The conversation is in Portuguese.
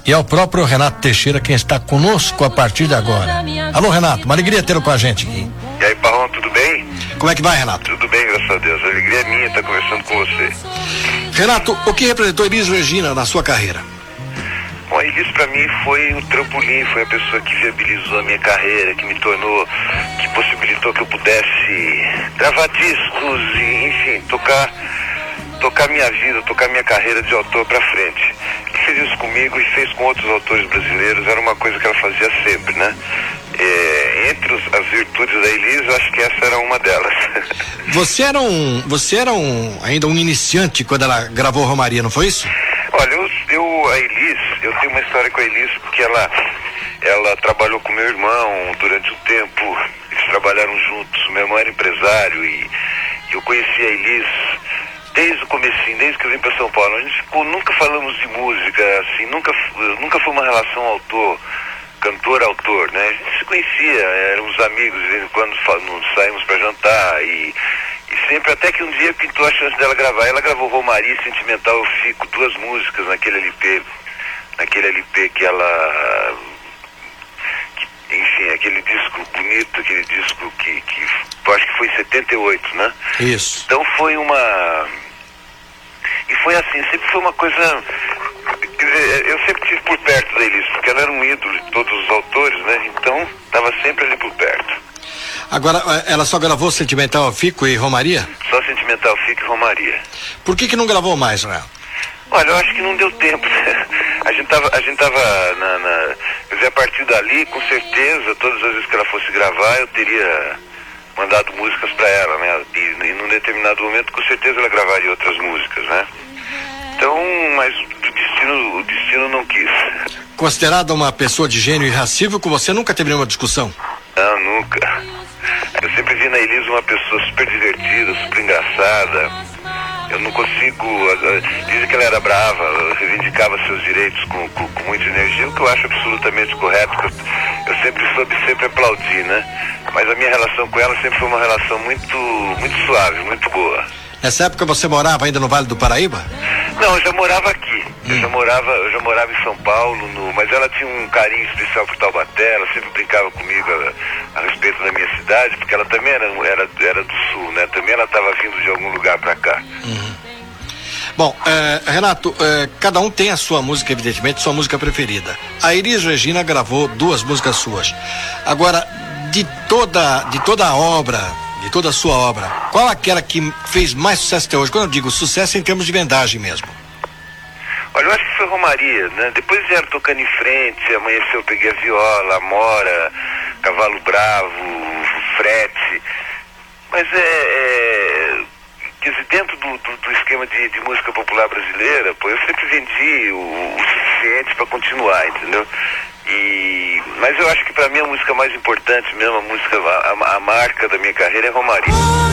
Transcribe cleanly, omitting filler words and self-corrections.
E é o próprio Renato Teixeira quem está conosco a partir de agora. Alô, Renato, uma alegria tê-lo com a gente aqui. E aí, Parrão, tudo bem? Como é que vai, Renato? Tudo bem, graças a Deus. A alegria é minha estar conversando com você. Renato, o que representou Elis Regina na sua carreira? Bom, a Elis pra mim foi um trampolim, foi a pessoa que viabilizou a minha carreira, que me tornou, que possibilitou que eu pudesse gravar discos e, enfim, tocar minha vida, tocar minha carreira de autor pra frente. Ele fez isso comigo e fez com outros autores brasileiros, era uma coisa que ela fazia sempre, né? Entre as virtudes da Elis, eu acho que essa era uma delas. Você era ainda um iniciante quando ela gravou Romaria, não foi isso? Olha, a Elis, eu tenho uma história com a Elis, porque ela trabalhou com meu irmão durante um tempo, eles trabalharam juntos, meu irmão era empresário e eu conheci a Elis desde o comecinho, desde que eu vim para São Paulo. A gente nunca falamos de música, assim, nunca foi uma relação cantor-autor, né? A gente se conhecia, éramos amigos, de vez em quando saímos para jantar e sempre, até que um dia pintou a chance dela gravar. Ela gravou Romaria e Sentimental Eu Fico, 2 músicas naquele LP que ela... enfim, aquele disco bonito, aquele disco que eu acho que foi em 78, né? Isso. Então foi uma... E foi assim, sempre foi uma coisa... Quer dizer, eu sempre estive por perto da Elis, porque ela era um ídolo de todos os autores, né? Então, estava sempre ali por perto. Agora, ela só gravou Sentimental Eu Fico e Romaria? Só Sentimental Eu Fico e Romaria. Por que não gravou mais, né? Olha, eu acho que não deu tempo, né? A gente tava quer dizer, a partir dali, com certeza, todas as vezes que ela fosse gravar, eu teria mandado músicas para ela, né? E num determinado momento, com certeza, ela gravaria outras músicas, né? Então, mas o destino não quis. Considerada uma pessoa de gênio irracível, com você nunca teve nenhuma discussão? Não, nunca. Eu sempre vi na Elis uma pessoa super divertida, super engraçada. Eu não consigo... Dizem que ela era brava, reivindicava seus direitos com muita energia, o que eu acho absolutamente correto. Eu sempre soube aplaudir, né? Mas a minha relação com ela sempre foi uma relação muito suave, muito boa. Nessa época você morava ainda no Vale do Paraíba? Não, eu já morava aqui. Eu já morava em São Paulo, mas ela tinha um carinho especial por Taubaté, ela sempre brincava comigo a respeito da minha cidade, porque ela também era do sul, né? Também ela estava vindo de algum lugar para cá. Uhum. Bom, Renato, cada um tem a sua música, evidentemente, sua música preferida. A Elis Regina gravou 2 músicas suas. Agora, de toda a obra, de toda a sua obra, qual aquela que fez mais sucesso até hoje? Quando eu digo sucesso em termos de vendagem mesmo. Olha, eu acho que foi Romaria, né? Depois vieram Tocando em Frente, Amanheceu, Peguei a Viola, Amora, Cavalo Bravo, Frete. Mas quer dizer, dentro do esquema de música popular brasileira, pô, eu sempre vendi o suficiente para continuar, entendeu? Mas eu acho que para mim a música mais importante mesmo, a marca da minha carreira é Romaria.